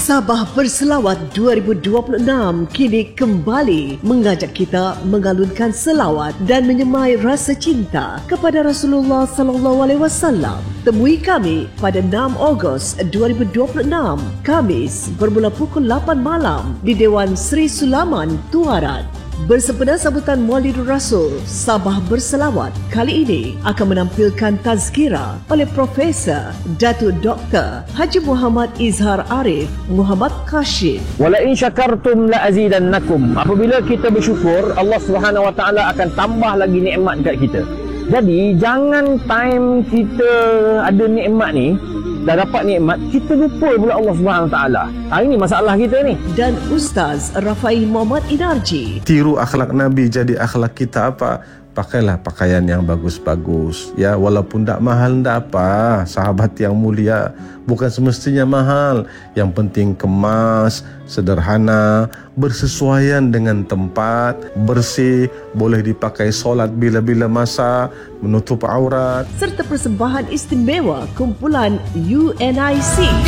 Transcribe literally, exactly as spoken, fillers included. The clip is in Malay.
Sabah Berselawat dua ribu dua puluh enam kini kembali mengajak kita mengalunkan selawat dan menyemai rasa cinta kepada Rasulullah sallallahu alaihi wasallam. Temui kami pada enam Ogos dua ribu dua puluh enam, Khamis bermula pukul lapan malam di Dewan Sri Sulaman, Tuaran. Bersempena sambutan Maulidur Rasul, Sabah Berselawat kali ini akan menampilkan tazkirah oleh Profesor Datuk Doktor Haji Muhammad Izhar Arif Muhammad Khashid. Wala in syakartum la azidannakum. Apabila kita bersyukur, Allah Subhanahu Wa Taala akan tambah lagi nikmat dekat kita. Jadi jangan time kita ada nikmat ni, dah dapat nikmat, kita lupa pula Allah Subhanahu Wa Taala. Hari ni masalah kita ni. Dan Ustaz Rafai Muhammad Inarji. Tiru akhlak Nabi, jadi akhlak kita apa? Pakailah pakaian yang bagus-bagus. Ya, walaupun tak mahal tak apa. Sahabat yang mulia, bukan semestinya mahal. Yang penting kemas, sederhana, bersesuaian dengan tempat, bersih, boleh dipakai solat bila-bila masa, menutup aurat. Serta persembahan istimewa kumpulan U N I C.